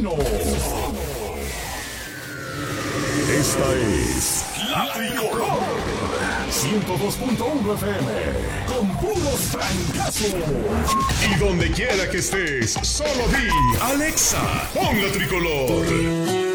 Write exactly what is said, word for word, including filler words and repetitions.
Cafetero. Esta es La Tricolor ciento dos punto uno F M con puros francazos. Y donde quiera que estés, solo di Alexa, pon La Tricolor.